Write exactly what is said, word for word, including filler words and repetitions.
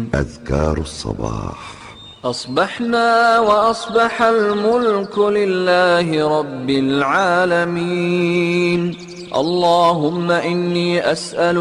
أذكار الصباح. أصبحنا وأصبح الملك لله رب العالمين. اللهم إني أسأل